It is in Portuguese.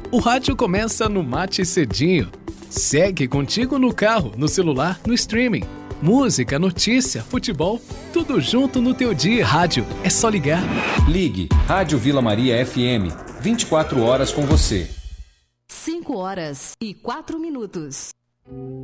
O rádio começa no Mate Cedinho. Segue contigo no carro, no celular, no streaming. Música, notícia, futebol, tudo junto no teu dia. Rádio, é só ligar. Ligue Rádio Vila Maria FM, 24 horas com você. 5 horas e 4 minutos.